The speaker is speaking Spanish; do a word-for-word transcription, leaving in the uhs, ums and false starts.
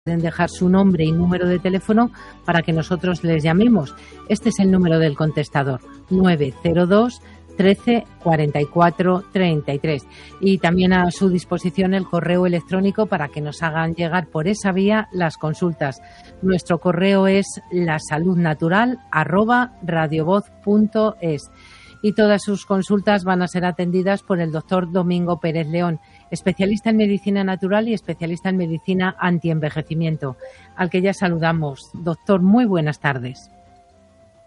pueden dejar su nombre y número de teléfono para que nosotros les llamemos. Este es el número del contestador, nueve cero dos trece cuarenta y cuatro treinta y tres. Y también a su disposición el correo electrónico para que nos hagan llegar por esa vía las consultas. Nuestro correo es lasaludnatural arroba radiovoz punto es. Y todas sus consultas van a ser atendidas por el doctor Domingo Pérez León, especialista en medicina natural y especialista en medicina antienvejecimiento, al que ya saludamos. Doctor, muy buenas tardes.